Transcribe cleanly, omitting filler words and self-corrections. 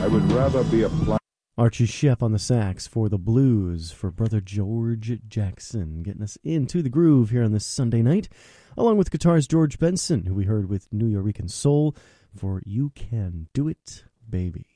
I would rather be a plant. Archie Shepp on the sax for the blues for Brother George Jackson, getting us into the groove here on this Sunday night, along with guitars George Benson, who we heard with New Yorican Soul for You Can Do It, Baby.